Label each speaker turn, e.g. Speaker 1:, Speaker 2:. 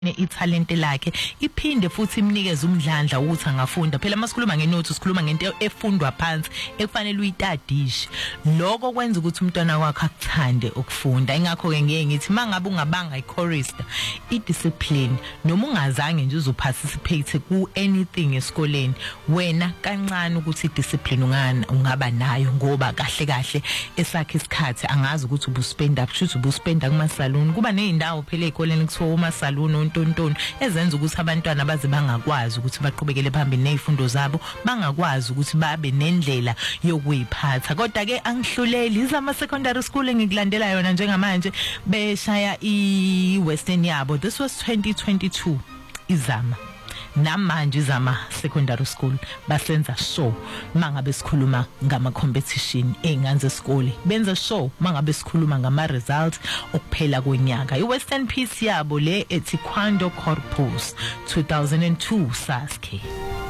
Speaker 1: ithalente lakhe iphinde futhi imnikeze umdlandla ukuthi angafunda phela masikhuluma ngenothi sikhuluma ngento efundwa phansi ekufanele uyitadishe lokho kwenza ukuthi umntwana wakhe akuthande ukufunda ingakho ke ngeke ngithi mangabe ungabanga ichorister idiscipline noma ungazange nje uzoparticipate ku anything esikoleni wena kancane ukuthi idiscipline ungaba nayo ngoba kahle kahle esakhe isikhathi angazi ukuthi ubuspenda kushuthi ubuspenda kuma salon kuba nezindawo phela ezikoleni kuthiwa uma salon ntontoni ezenza ukuthi abantwana baze bangakwazi ukuthi baqhubekele phambili nezifundo zabo bangakwazi ukuthi babe nendlela yokuyiphatha kodwa ke angihluleli izama secondary school engikulandela yona njengamanje beshaya iWestern yabo this was 2022 izama namanje izama secondary school basenza show mangabe sikhuluma ngama competition enganze esikole benza show mangabe sikhuluma ngama results okuphela konyaka iWestern piece yabo le ethi Kwando Corpus 2002 Sasuke